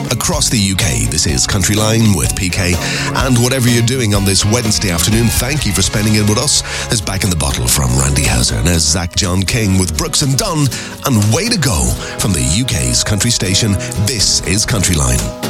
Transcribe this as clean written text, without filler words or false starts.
across the UK. This is Country Line with PK. And whatever you're doing on this Wednesday afternoon, thank you for spending it with us. There's Back in the Bottle from Randy Houser. And there's Zach John King with Brooks and Dunn. And Way to Go from the UK's country station. This is Country Line.